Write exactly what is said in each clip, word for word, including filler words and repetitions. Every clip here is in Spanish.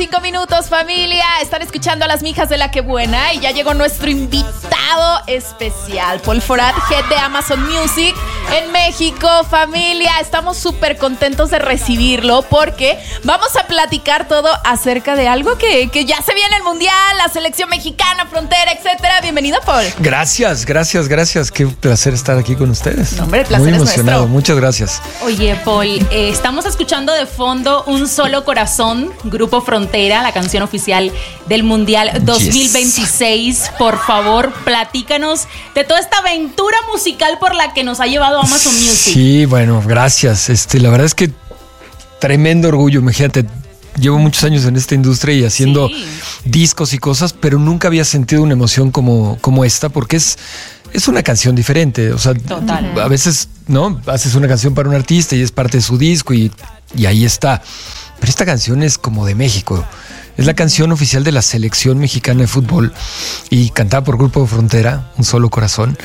cinco minutos, familia. Están escuchando a las mijas de la que buena y ya llegó nuestro invitado especial, Paul Forat, Head de Amazon Music en México. Familia, estamos súper contentos de recibirlo porque vamos a platicar todo acerca de algo que, que ya se viene el Mundial, la selección mexicana, frontera, etcétera. Bienvenido, Paul. Gracias, gracias, gracias. Qué placer estar aquí con ustedes. No, hombre, el placer Muy es emocionado, nuestro. muchas gracias. Oye, Paul, eh, estamos escuchando de fondo Un Solo Corazón, Grupo Frontera, la canción oficial del Mundial dos mil veintiséis. Yes. Por favor, platícanos de toda esta aventura musical por la que nos ha llevado Amazon Music. Sí, bueno, gracias. Este, la verdad es que tremendo orgullo, imagínate. Llevo muchos años en esta industria y haciendo sí. discos y cosas, pero nunca había sentido una emoción como, como esta, porque es, es una canción diferente. O sea, Total. a veces, ¿no? Haces una canción para un artista y es parte de su disco y, y ahí está. Pero esta canción es como de México. Es la canción oficial de la selección mexicana de fútbol y cantada por Grupo Frontera, Un Solo Corazón.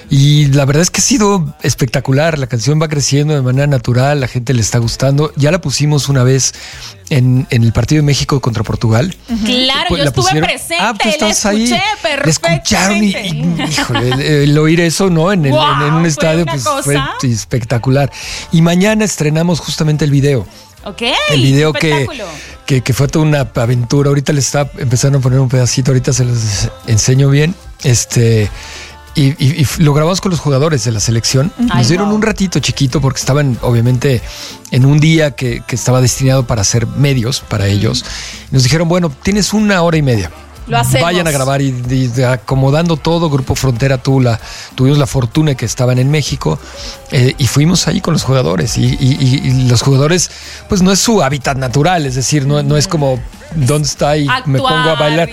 Y la verdad es que ha sido espectacular. La canción va creciendo de manera natural, la gente le está gustando. Ya la pusimos una vez en, en el partido de México contra Portugal. Claro, pues yo estuve pusieron, presente, ah, pues la escuché ahí, perfectamente. Y, y, híjole, el, el oír eso, ¿no? En, el, wow, en, en un estadio, pues cosa. fue espectacular. Y mañana estrenamos justamente el video. Ok, el video que, que, que fue toda una aventura. Ahorita le está empezando a poner un pedacito, ahorita se los enseño bien. Este y, y, y lo grabamos con los jugadores de la selección. Ay, Nos dieron wow. un ratito chiquito porque estaban obviamente en un día que, que estaba destinado para hacer medios para ellos. Nos dijeron, bueno, tienes una hora y media. Lo hacemos. Vayan a grabar y, y acomodando todo. Grupo Frontera tuvo la, tuvimos la fortuna que estaban en México eh, y fuimos ahí con los jugadores y, y, y los jugadores pues no es su hábitat natural, es decir, no, no es como ¿dónde está? Y Actuar. me pongo a bailar.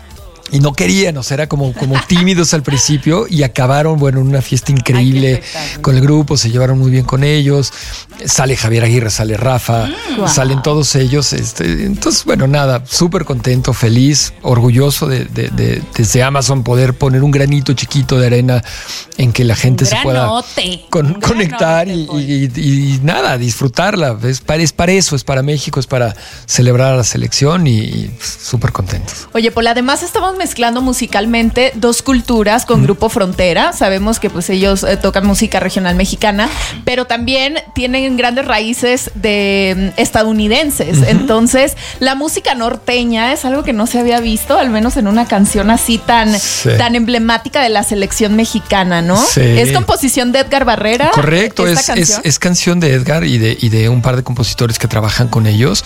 Y no querían, o sea, era como, como tímidos al principio y acabaron, bueno, en una fiesta increíble Ay, con el grupo, se llevaron muy bien con ellos. Sale Javier Aguirre, sale Rafa, mm, wow. salen todos ellos. Este, entonces, bueno, nada, súper contento, feliz, orgulloso de, de, de desde Amazon poder poner un granito chiquito de arena en que la gente un se pueda con, conectar y, y, y, y nada, disfrutarla. Es para, es para eso, es para México, es para celebrar a la selección y, y súper contentos. Oye, Paul, además estamos mezclando musicalmente dos culturas con mm. Grupo Frontera. Sabemos que pues ellos eh, tocan música regional mexicana, pero también tienen grandes raíces de estadounidenses. Uh-huh. Entonces, la música norteña es algo que no se había visto, al menos en una canción así tan, sí. tan emblemática de la selección mexicana, ¿no? Sí. Es composición de Edgar Barrera. Correcto, es, es, es canción de Edgar y de, y de un par de compositores que trabajan con ellos.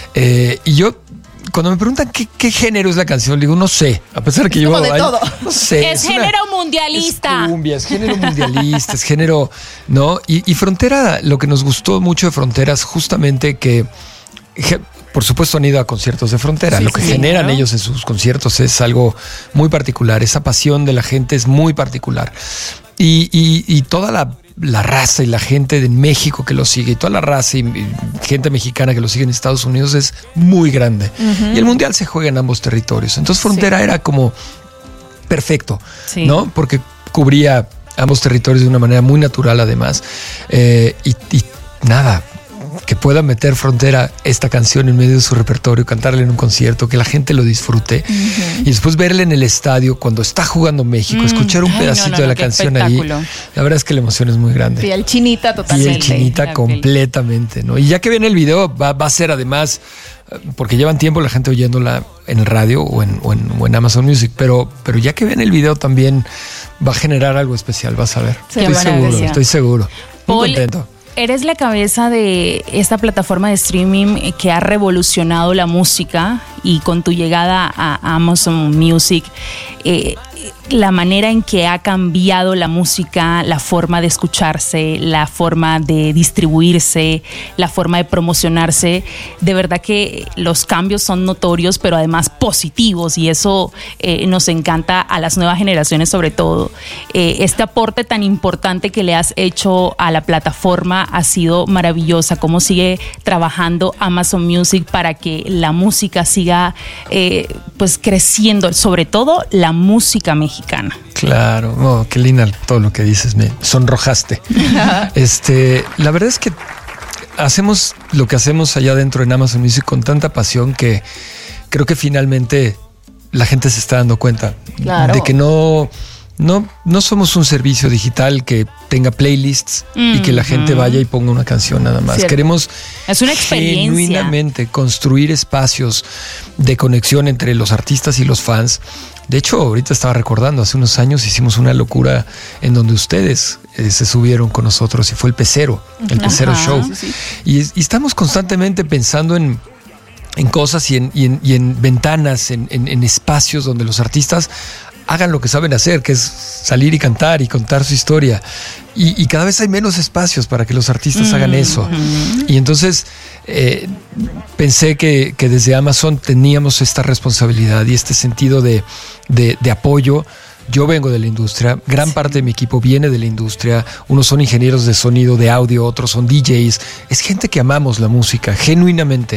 Eh, y yo cuando me preguntan qué, qué género es la canción, digo, no sé. A pesar de que es llevo... Como de ay, todo. No sé. Es, es género una, mundialista. Es cumbia, es género mundialista, es género... ¿no? Y, y Frontera, lo que nos gustó mucho de Frontera es justamente que... Por supuesto han ido a conciertos de Frontera. Sí, lo que sí, generan claro. ellos en sus conciertos es algo muy particular. Esa pasión de la gente es muy particular. Y, y, y toda la... la raza y la gente de México que lo sigue y toda la raza y, y gente mexicana que lo sigue en Estados Unidos es muy grande. Uh-huh. Y el Mundial se juega en ambos territorios. Entonces Frontera sí. era como perfecto, sí. ¿no? Porque cubría ambos territorios de una manera muy natural además. Eh, y, y nada, que pueda meter Frontera esta canción en medio de su repertorio, cantarla en un concierto, que la gente lo disfrute uh-huh. y después verla en el estadio cuando está jugando México, mm. escuchar un pedacito Ay, no, no, de la canción ahí, la verdad es que la emoción es muy grande. Piel chinita totalmente. Piel chinita la completamente, ¿no? Y ya que viene el video, va, va a ser además, porque llevan tiempo la gente oyéndola en el radio o en, o en, o en Amazon Music, pero, pero ya que viene el video también va a generar algo especial, vas a ver. Sí, estoy seguro, gracia. estoy seguro. Muy Paul, contento. Eres la cabeza de esta plataforma de streaming que ha revolucionado la música y con tu llegada a Amazon Music, eh, la manera en que ha cambiado la música, la forma de escucharse, la forma de distribuirse, la forma de promocionarse, de verdad que los cambios son notorios, pero además positivos, y eso eh, nos encanta a las nuevas generaciones sobre todo. Eh, este aporte tan importante que le has hecho a la plataforma ha sido maravillosa. Cómo sigue trabajando Amazon Music para que la música siga eh, pues creciendo, sobre todo la música mexicana. Claro, oh, qué linda todo lo que dices, me sonrojaste. este, la verdad es que hacemos lo que hacemos allá adentro en Amazon Music con tanta pasión que creo que finalmente la gente se está dando cuenta Claro. de que no, no, no somos un servicio digital que tenga playlists mm, y que la gente mm. vaya y ponga una canción nada más. Cierto. Queremos es una experiencia. Genuinamente construir espacios de conexión entre los artistas y los fans. De hecho, ahorita estaba recordando, hace unos años hicimos una locura en donde ustedes eh, se subieron con nosotros y fue el Pecero, el Pecero Ajá, Show. Sí, sí. Y, y estamos constantemente pensando en, en cosas y en, y en, y en ventanas, en, en, en espacios donde los artistas hagan lo que saben hacer, que es salir y cantar y contar su historia. Y, y cada vez hay menos espacios para que los artistas mm, hagan eso. Mm. Y entonces eh, pensé que, que desde Amazon teníamos esta responsabilidad y este sentido de, de, de apoyo. Yo vengo de la industria, gran sí. parte de mi equipo viene de la industria, unos son ingenieros de sonido, de audio, otros son D Js. Es gente que amamos la música, genuinamente.